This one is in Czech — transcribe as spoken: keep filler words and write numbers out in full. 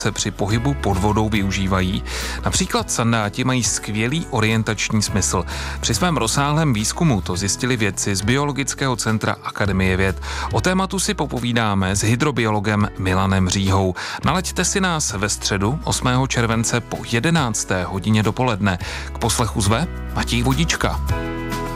se při pohybu pod vodou využívají. Například sandáti mají skvělý orientační smysl. Při svém rozsáhlém výzkumu to zjistili vědci z Biologického centra Akademie věd. O tématu si popovídáme s hydrobiologem Milanem Říhou. Nalaďte si nás ve středu osmého července po jedenácté hodině dopoledne. K poslechu zve Matěj Vodička.